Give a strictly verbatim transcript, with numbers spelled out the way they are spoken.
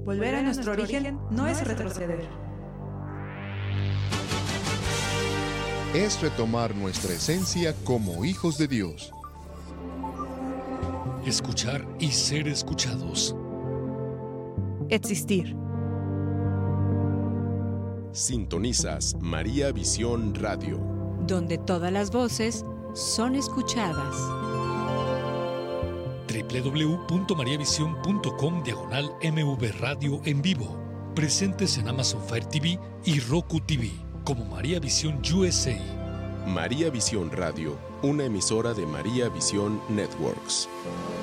Volver a nuestro origen no es retroceder. Es retomar nuestra esencia como hijos de Dios. Escuchar y ser escuchados. Existir. Sintonizas María Visión Radio, donde todas las voces son escuchadas. doble u doble u doble u punto maría visión punto com diagonal M V Radio en vivo. Presentes en Amazon Fire T V y Roku T V como María Visión U S A. María Visión Radio, una emisora de María Visión Networks.